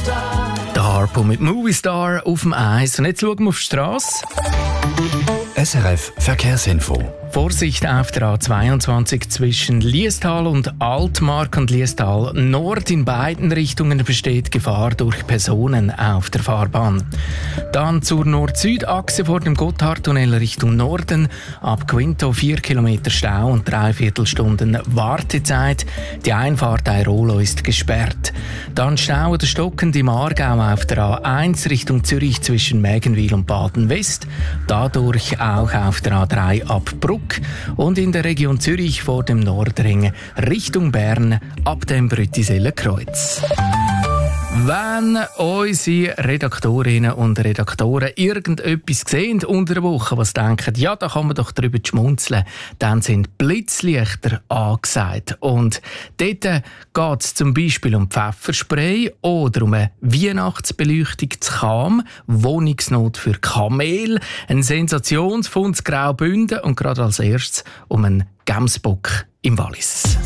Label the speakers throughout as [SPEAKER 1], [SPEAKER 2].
[SPEAKER 1] Der Harpo mit Movie Star auf dem Eis. Und jetzt schauen wir auf die Strasse.
[SPEAKER 2] SRF Verkehrsinfo.
[SPEAKER 1] Vorsicht auf der A22 zwischen Liestal und Altmark und Liestal Nord. In beiden Richtungen besteht Gefahr durch Personen auf der Fahrbahn. Dann zur Nord-Süd-Achse vor dem Gotthardtunnel Richtung Norden. Ab Quinto 4 Kilometer Stau und 3/4 Stunden Wartezeit. Die Einfahrt Airolo ist gesperrt. Dann Stau oder stockend im Aargau auf der A1 Richtung Zürich zwischen Mägenwil und Baden-West. Dadurch auch auf der A3 ab Bruck. Und in der Region Zürich vor dem Nordring Richtung Bern ab dem Brüttiseller-Kreuz. Wenn unsere Redaktorinnen und Redaktoren irgendetwas sehen unter der Woche, was denken, ja, da kann man doch drüber schmunzeln, dann sind Blitzlichter angesagt. Und dort geht es zum Beispiel um Pfefferspray oder um eine Weihnachtsbeleuchtung zu Cham, Wohnungsnot für Kamel, ein Sensationsfund zu Graubünden und gerade als erstes um einen Gemsbock im Wallis.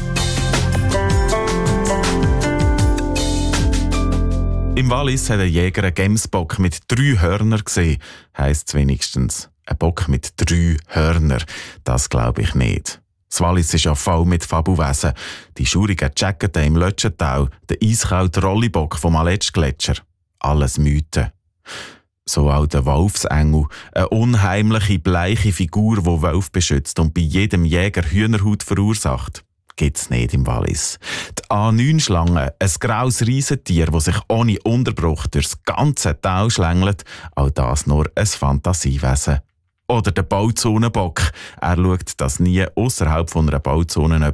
[SPEAKER 3] Im Wallis hat ein Jäger einen Gemsbock mit 3 Hörnern gesehen. Heisst es wenigstens. Ein Bock mit 3 Hörnern. Das glaube ich nicht. Das Wallis ist ja voll mit Fabelwesen. Die schaurigen Jacketen im Lötschental, der eiskalte Rollibock vom Aletschgletscher. Alles Mythen. So auch der Wolfsengel, eine unheimliche, bleiche Figur, die Wölfe beschützt und bei jedem Jäger Hühnerhaut verursacht. Gibt's nicht im Wallis. Die A9-Schlange, ein graues Riesentier, das sich ohne Unterbruch durchs ganze Tal schlängelt, auch das nur ein Fantasiewesen. Oder der Bauzonenbock. Er schaut, dass nie außerhalb von einer Bauzone jemand